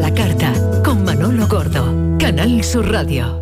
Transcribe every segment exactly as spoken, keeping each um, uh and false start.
la carta, con Manolo Gordo, Canal Sur Radio.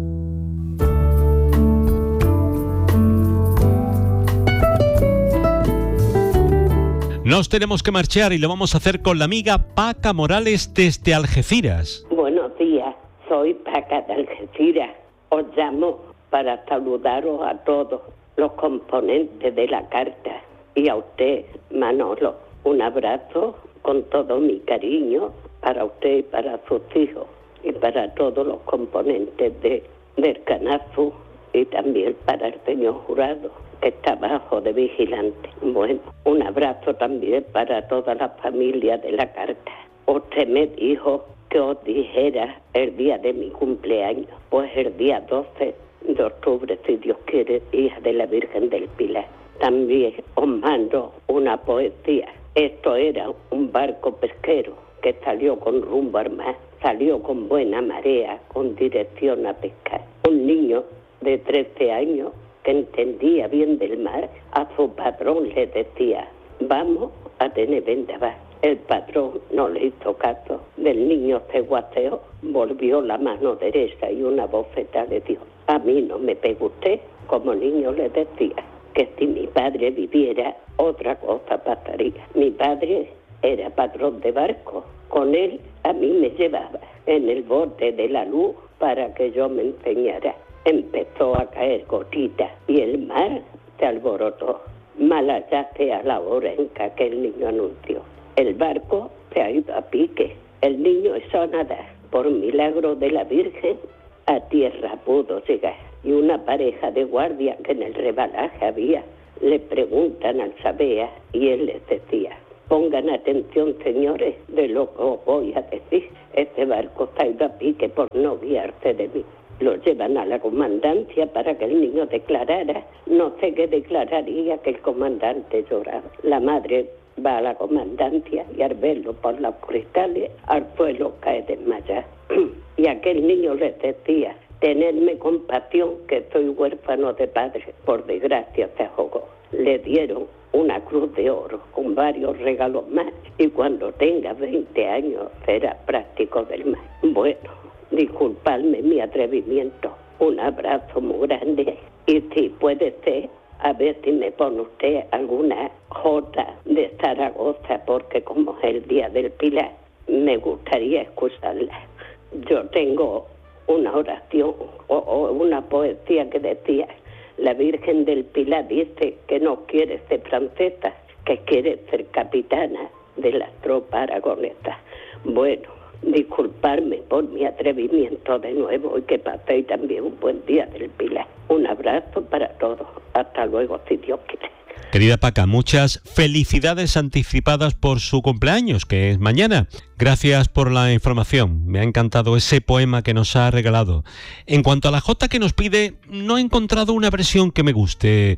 Nos tenemos que marchar y lo vamos a hacer con la amiga Paca Morales desde Algeciras. Buenos días, soy Paca de Algeciras. Os llamo para saludaros a todos los componentes de la carta y a usted, Manolo. Un abrazo con todo mi cariño para usted y para sus hijos y para todos los componentes de, del Canafu y también para el señor Jurado, que está bajo de vigilante. Bueno, un abrazo también para toda la familia de la carta. Usted me dijo que os dijera el día de mi cumpleaños, pues el día doce de octubre, si Dios quiere, hija de la Virgen del Pilar. También os mando una poesía. Esto era un barco pesquero que salió con rumbo al mar, salió con buena marea, con dirección a pescar. Un niño de trece años que entendía bien del mar, a su patrón le decía: vamos a tener vendaval. El patrón no le hizo caso, del niño se guaseó, volvió la mano derecha y una bofeta le dio. A mí no me pegó usted, como niño le decía, que si mi padre viviera, otra cosa pasaría. Mi padre era patrón de barco, con él a mí me llevaba en el bote de la luz para que yo me enseñara. Empezó a caer gotita y el mar se alborotó. Mala ya sea la hora en que aquel niño anunció. El barco se ha ido a pique. El niño echó a nadar. Por milagro de la Virgen, a tierra pudo llegar. Y una pareja de guardias que en el rebalaje había, le preguntan al sabea y él les decía: pongan atención, señores, de lo que os voy a decir. Este barco se ha ido a pique por no guiarse de mí. Lo llevan a la comandancia para que el niño declarara. No sé qué declararía, que el comandante lloraba. La madre va a la comandancia y al verlo por los cristales, al suelo cae desmayado. Y aquel niño les decía: tenedme compasión, que soy huérfano de padre. Por desgracia se ahogó. Le dieron una cruz de oro con varios regalos más, y cuando tenga veinte años será práctico del mar. Bueno, disculpadme mi atrevimiento. Un abrazo muy grande. Y si puede ser, a ver si me pone usted alguna jota de Zaragoza, porque como es el Día del Pilar, me gustaría escucharla. Yo tengo una oración o, o una poesía que decía: la Virgen del Pilar dice que no quiere ser francesa, que quiere ser capitana de las tropas aragonesas. Bueno, disculparme por mi atrevimiento de nuevo y que paséis también un buen Día del Pilar. Un abrazo para todos. Hasta luego, si Dios quiere. Querida Paca, muchas felicidades anticipadas por su cumpleaños, que es mañana. Gracias por la información. Me ha encantado ese poema que nos ha regalado. En cuanto a la jota que nos pide, no he encontrado una versión que me guste,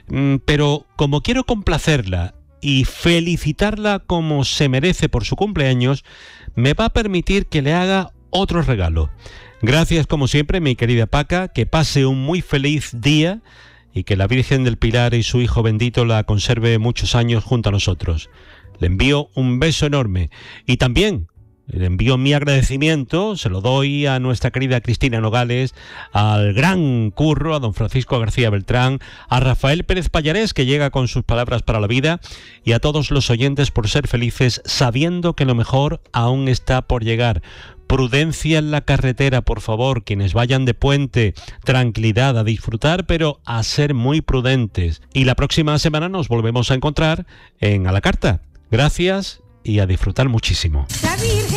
pero como quiero complacerla y felicitarla como se merece por su cumpleaños, me va a permitir que le haga otro regalo. Gracias como siempre, mi querida Paca, que pase un muy feliz día y que la Virgen del Pilar y su Hijo bendito la conserve muchos años junto a nosotros. Le envío un beso enorme y también le envío mi agradecimiento, se lo doy a nuestra querida Cristina Nogales, al gran Curro, a don Francisco García Beltrán, a Rafael Pérez Pallarés, que llega con sus palabras para la vida, y a todos los oyentes por ser felices, sabiendo que lo mejor aún está por llegar. Prudencia en la carretera, por favor, quienes vayan de puente, tranquilidad, a disfrutar, pero a ser muy prudentes. Y la próxima semana nos volvemos a encontrar en A la Carta. Gracias y a disfrutar muchísimo. La vida